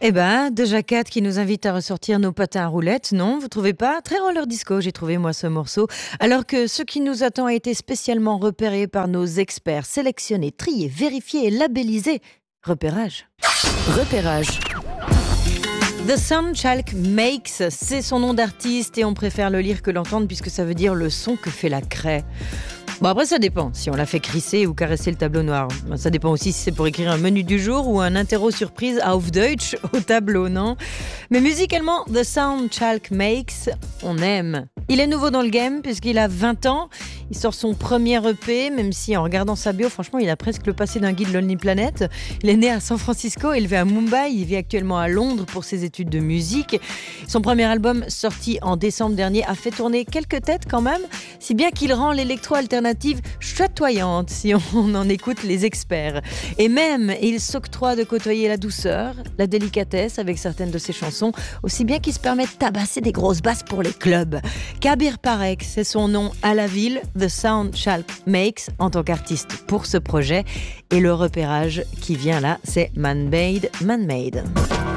Eh ben, Doja Cat qui nous invite à ressortir nos patins à roulettes, non, vous trouvez pas? Très roller disco, j'ai trouvé moi ce morceau. Alors que ce qui nous attend a été spécialement repéré par nos experts, sélectionnés, triés, vérifiés et labellisés. Repérage. Repérage. The Sound Chalk Makes, c'est son nom d'artiste et on préfère le lire que l'entendre puisque ça veut dire le son que fait la craie. Bon, après ça dépend, si on l'a fait crisser ou caresser le tableau noir. Ça dépend aussi si c'est pour écrire un menu du jour ou un interro surprise auf Deutsch au tableau, non? Mais musicalement, The Sound Chalk Makes, on aime. Il est nouveau dans le game puisqu'il a 20 ans. Il sort son premier EP, même si en regardant sa bio, franchement, il a presque le passé d'un guide Lonely Planet. Il est né à San Francisco, élevé à Mumbai. Il vit actuellement à Londres pour ses études de musique. Son premier album, sorti en décembre dernier, a fait tourner quelques têtes quand même, si bien qu'il rend l'électro-alternative chatoyante, si on en écoute les experts. Et même, il s'octroie de côtoyer la douceur, la délicatesse avec certaines de ses chansons, aussi bien qu'il se permet de tabasser des grosses basses pour les clubs. Kabir Parek, c'est son nom à la ville. The Sound Chalk Makes en tant qu'artiste pour ce projet. Et le repérage qui vient là, c'est Man Made.